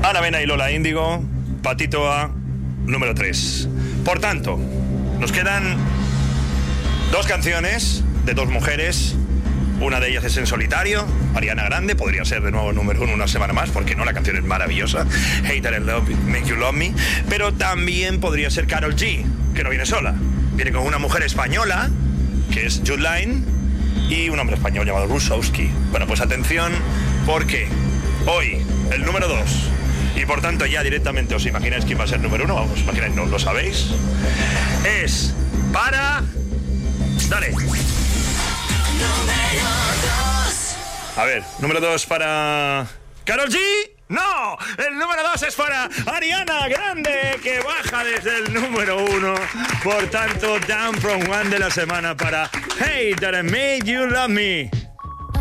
Ana Mena y Lola Índigo, Patito A, número 3. Por tanto, nos quedan 2 canciones de 2 mujeres. Una de ellas es en solitario, Ariana Grande, podría ser de nuevo número 1 una semana más, porque no, la canción es maravillosa, Hate and Love, Make You Love Me, pero también podría ser Karol G, que no viene sola, viene con una mujer española, que es Jude Line, y un hombre español llamado Rusowski. Bueno, pues atención, porque hoy el número 2, y por tanto ya directamente os imagináis quién va a ser número 1, vamos, imagináis, no lo sabéis, es para... Dale. A ver, número 2 para... ¿Karol G? ¡No! El número 2 es para Ariana Grande, que baja desde el número 1. Por tanto, Down from One de la semana para Hey, That I Made You Love Me.